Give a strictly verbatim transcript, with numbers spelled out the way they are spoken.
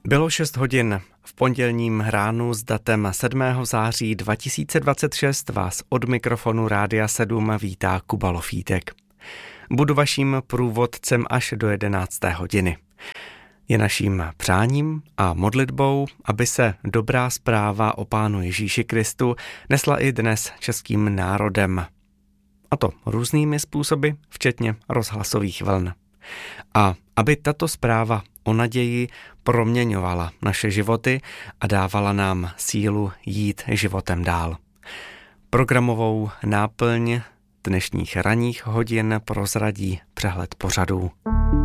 Bylo šest hodin. V pondělním ránu s datem sedmého září dva tisíce dvacet šest vás od mikrofonu Rádia sedm vítá Kuba Lofítek. Budu vaším průvodcem až do jedenácté hodiny. Je naším přáním a modlitbou, aby se dobrá zpráva o Pánu Ježíši Kristu nesla i dnes českým národem. A to různými způsoby, včetně rozhlasových vln. A aby tato zpráva o naději proměňovala naše životy a dávala nám sílu jít životem dál. Programovou náplň dnešních ranních hodin prozradí přehled pořadů.